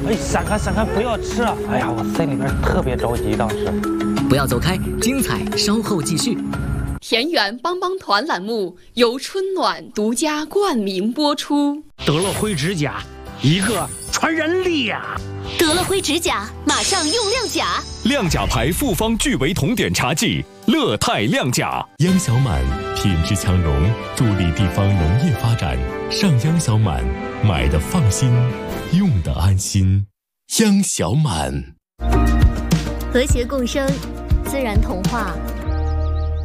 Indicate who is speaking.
Speaker 1: 哎，闪开闪开，不要吃啊！哎呀，我心里边特别着急，当时。
Speaker 2: 不要走开，精彩稍后继续。
Speaker 3: 田园帮帮团栏目由春暖独家冠名播出。
Speaker 1: 德乐辉指甲，一个传人力呀！
Speaker 4: 德乐辉指甲，马上用亮甲。
Speaker 5: 亮甲牌复方聚维酮碘茶剂，乐泰亮甲。
Speaker 6: 央小满品质强农，助力地方农业发展。上央小满，买的放心，用的安心。央小满，
Speaker 4: 和谐共生，自然童话。